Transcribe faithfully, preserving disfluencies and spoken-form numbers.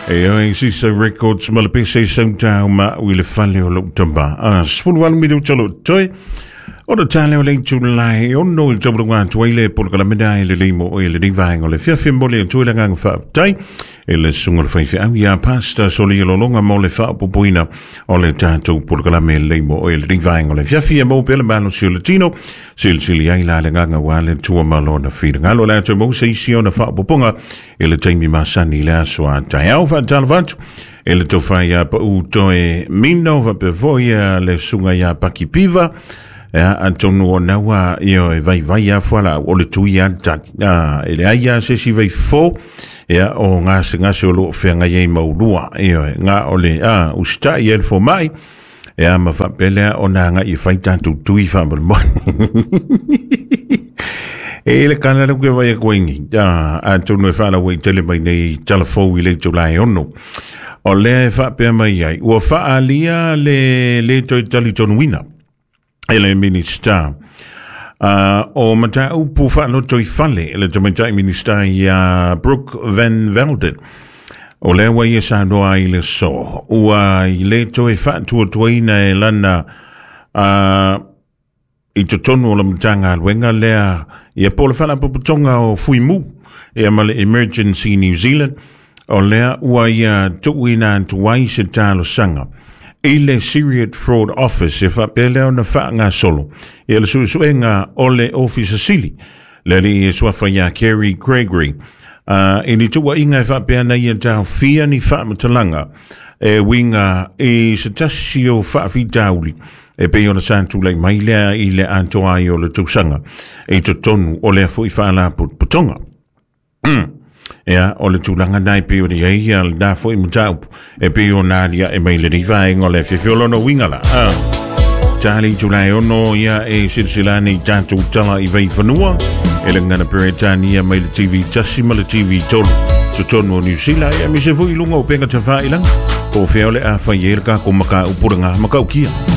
E o si sa records ma le pese soundtown ma wi le fale o lo tamba. Ah, sfulu wal mi do chalo toi. O da tale o le July o no il job ngwan tuile por la medai le limo o le divang o le fia fimbole o tuile ngang fa tai e le sungol fa fia ya pasta soli lo longa mo le fa popoina o le tanto por la me limo o le divang o le fia fia mo pele mano sultino sil sil ai la le ngang wale tu malo na fi ngalo la tu mo se sio na fa poponga e le taimi masani la so tai au fa talvat e le tofaya pa u toe mino va pe voia le sunga ya pakipiva ya antonu o nawa io e vai vai a fala o le tuia ta e le aia se si vai fo ya o nga se nga se lo fe nga ye maulua io nga o le a usta ye fo mai ya ma fa pele o na nga i fai tanto tui fa mo e le kana le que vai ko ingi ya antonu fa la we tele mai nei telefo i le July ono o le fa pe mai ai o fa alia le le toi tali ton wina ele minister uh, o mata upu fa no toi fale ele to mata minister ya Brooke Van Velden o le wa ye sa no ai le so o ai le toi fa tu toi na lana uh, i to tonu o le mtanga wenga le ye pole fa la putonga o fuimu e male emergency New Zealand o le wa ya tu wina tu wai se talo sanga ile Syrian Fraud Office e fa pele ona fa nga solo e le su suenga ole office sili le li swa fa ya Kerry Gregory uh ini tu wa inga fa pele ya ta fia ni fa mtalanga e winga e setasio fa fi dauli e pe ona santu le maile ile anto ayo le tusanga e to tonu ole fu fa la putonga ya o le tulanga nai pe o ia ia da foi mutau e pe o nadia e mai le diva en o le fiolo no wingala ah Charlie July ono ia e silsilani tantu tala i vai fanua e le ngana Britania mai le T V tasima le T V tol to tono New Zealand e mi se foi lunga o penga te fa ilang o feole a fa yerka ko maka upuranga maka ukia